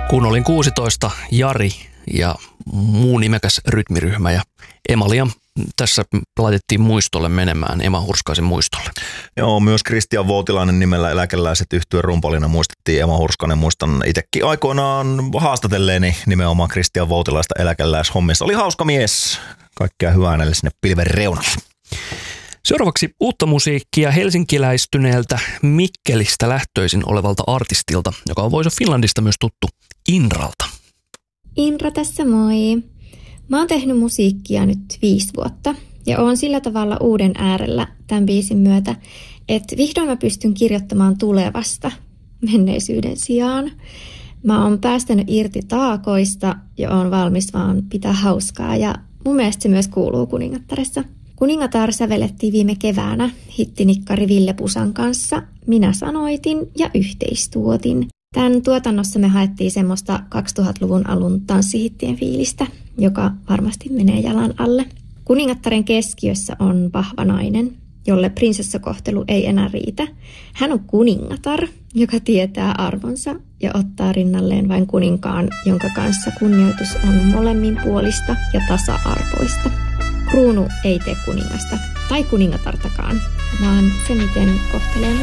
Kun olin 16, Jari ja muu nimekäs rytmiryhmä ja Emalia tässä laitettiin muistolle menemään, Ema Hurskaisen muistolle. Joo, myös Kristian Voutilainen nimellä Eläkeläiset -yhtyeen rumpalina muistettiin Ema Hurskainen. Muistan itsekin aikoinaan haastatelleeni nimenomaan Kristian Voutilaista eläkeläishommissa. Oli hauska mies. Kaikkea hyvää hänelle sinne pilven reunalle. Seuraavaksi uutta musiikkia helsinkiläistyneeltä Mikkelistä lähtöisin olevalta artistilta, joka on Voice of Finlandista myös tuttu, Inralta. Inra tässä moi. Mä oon tehnyt musiikkia nyt 5 vuotta ja oon sillä tavalla uuden äärellä tämän biisin myötä, että vihdoin mä pystyn kirjoittamaan tulevasta menneisyyden sijaan. Mä oon päästänyt irti taakoista ja oon valmis vaan pitää hauskaa ja mun mielestä se myös kuuluu Kuningattaressa. Kuningatar sävelettiin viime keväänä hittinikkari Ville Pusan kanssa. Minä sanoitin ja yhteistuotin. Tämän tuotannossa me haettiin semmoista 2000-luvun alun tanssihittien fiilistä, joka varmasti menee jalan alle. Kuningattaren keskiössä on vahva nainen, jolle prinsessakohtelu ei enää riitä. Hän on kuningatar, joka tietää arvonsa ja ottaa rinnalleen vain kuninkaan, jonka kanssa kunnioitus on molemminpuolista ja tasa-arvoista. Kruunu ei tee kuningasta tai kuningatartakaan, vaan se miten kohtelee